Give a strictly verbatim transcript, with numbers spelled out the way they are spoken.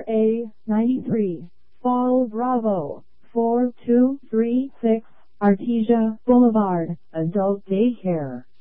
A ninety-three, Fall Bravo, four two three six, Artesia Boulevard, Adult Daycare.